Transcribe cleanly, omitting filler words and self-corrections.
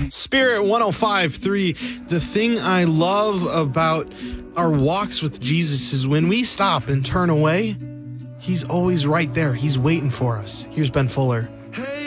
Spirit 105.3. The thing I love about our walks with Jesus is when we stop and turn away, he's always right there. He's waiting for us. Here's Ben Fuller.